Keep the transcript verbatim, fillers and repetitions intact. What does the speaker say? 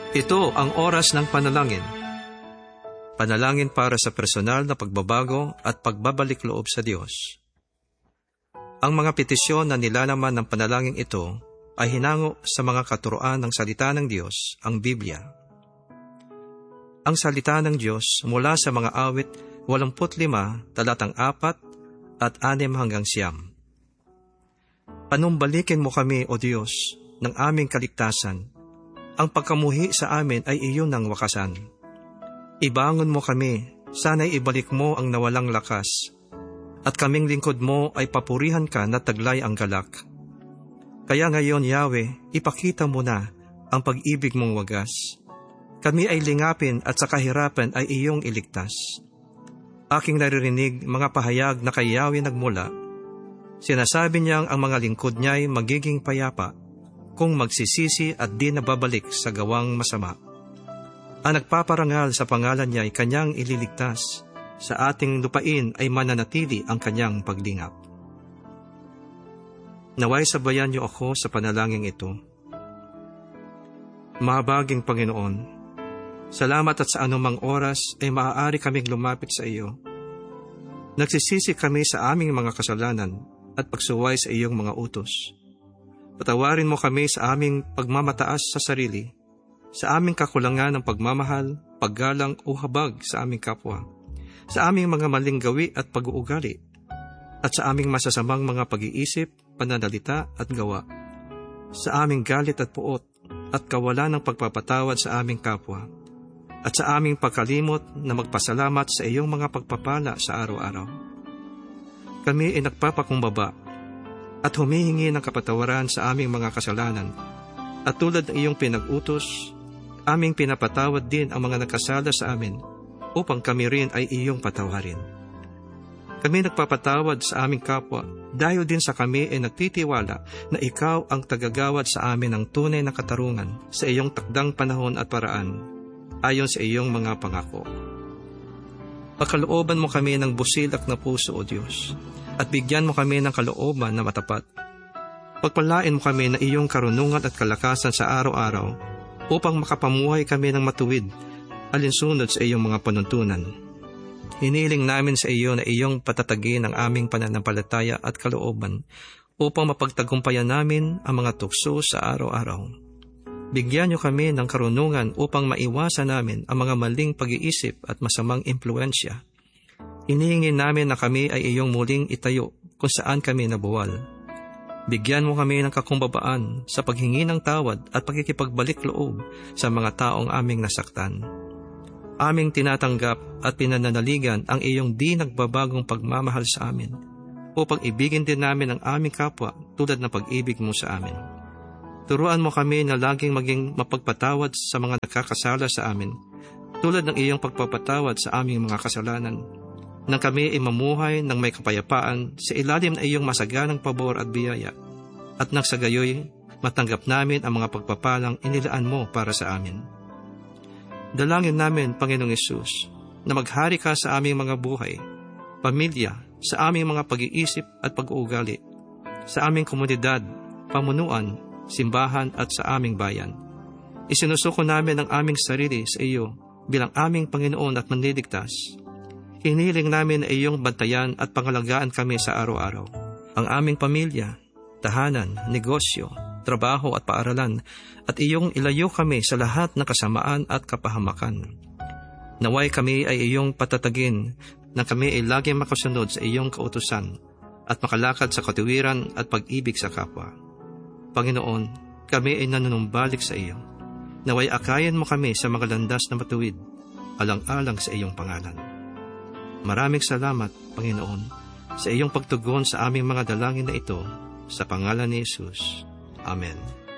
Ito ang oras ng panalangin. Panalangin para sa personal na pagbabago at pagbabalik loob sa Diyos. Ang mga petisyon na nilalaman ng panalangin ito ay hinango sa mga katuroan ng salita ng Diyos, ang Biblia. Ang salita ng Diyos mula sa mga awit walumput lima, talatang apat at anim hanggang siyam. Panumbalikin mo kami, O Diyos, ng aming kaligtasan. Ang pagkamuhi sa amin ay iyon ang wakasan. Ibangon mo kami, sana'y ibalik mo ang nawalang lakas. At kaming lingkod mo ay papurihan ka na taglay ang galak. Kaya ngayon, Yahweh, ipakita mo na ang pag-ibig mong wagas. Kami ay lingapin at sa kahirapan ay iyong iligtas. Aking naririnig mga pahayag na kay Yahweh nagmula. Sinasabi niyang ang mga lingkod niya'y magiging payapa kung magsisisi at di nababalik sa gawang masama. Ang nagpaparangal sa pangalan niya ay kanyang ililigtas. Sa ating lupain ay mananatili ang kanyang paglingap. Naway sabayan niyo ako sa panalangin ito. Mahabaging Panginoon, salamat at sa anumang oras ay maaari kaming lumapit sa iyo. Nagsisisi kami sa aming mga kasalanan at pagsuway sa iyong mga utos. Patawarin mo kami sa aming pagmamataas sa sarili, sa aming kakulangan ng pagmamahal, paggalang o habag sa aming kapwa, sa aming mga maling gawi at pag-uugali, at sa aming masasamang mga pag-iisip, pananalita at gawa, sa aming galit at puot at kawalan ng pagpapatawad sa aming kapwa, at sa aming pagkalimot na magpasalamat sa iyong mga pagpapala sa araw-araw. Kami ay nagpapakumbaba at humihingi ng kapatawaran sa aming mga kasalanan, at tulad ng iyong pinag-utos, aming pinapatawad din ang mga nagkasala sa amin, upang kami rin ay iyong patawarin. Kami nagpapatawad sa aming kapwa, dahil din sa kami ay nagtitiwala na ikaw ang tagagawad sa amin ng tunay na katarungan sa iyong takdang panahon at paraan, ayon sa iyong mga pangako. Pakalooban mo kami ng busilak na puso, O Diyos, at bigyan mo kami ng kalooban na matapat. Pagpalain mo kami na iyong karunungan at kalakasan sa araw-araw, upang makapamuhay kami ng matuwid, alinsunod sa iyong mga panuntunan. Hiniling namin sa iyo na iyong patatagin ang aming pananampalataya at kalooban, upang mapagtagumpayan namin ang mga tukso sa araw-araw. Bigyan niyo kami ng karunungan upang maiwasan namin ang mga maling pag-iisip at masamang impluensya. Hinihingi namin na kami ay iyong muling itayo kung saan kami nabuwal. Bigyan mo kami ng kakumbabaan sa paghingi ng tawad at pagkikipagbalik loob sa mga taong aming nasaktan. Aming tinatanggap at pinananaligan ang iyong di nagbabagong pagmamahal sa amin, upang ibigin din namin ang aming kapwa tulad ng pag-ibig mo sa amin. Turuan mo kami na laging maging mapagpatawad sa mga nakakasala sa amin, tulad ng iyong pagpapatawad sa aming mga kasalanan, nang kami ay mamuhay ng may kapayapaan sa ilalim ng iyong masaganang pabor at biyaya, at nang sa gayoy matanggap namin ang mga pagpapalang inilaan mo para sa amin. Dalangin namin, Panginoong Hesus, na maghari ka sa aming mga buhay, pamilya, sa aming mga pag-iisip at pag-uugali, sa aming komunidad, pamunuan, simbahan at sa aming bayan. Isinusuko namin ang aming sarili sa iyo bilang aming Panginoon at Manliligtas. Hinihiling namin na iyong bantayan at pangalagaan kami sa araw-araw. Ang aming pamilya, tahanan, negosyo, trabaho at paaralan, at iyong ilayo kami sa lahat ng kasamaan at kapahamakan. Naway kami ay iyong patatagin na kami ay laging makasunod sa iyong kautusan at makalakad sa katuwiran at pag-ibig sa kapwa. Panginoon, kami ay nanunumbalik sa iyo. Naway akayan mo kami sa mga landas na matuwid, alang-alang sa iyong pangalan. Maraming salamat, Panginoon, sa iyong pagtugon sa aming mga dalangin na ito, sa pangalan ni Jesus. Amen.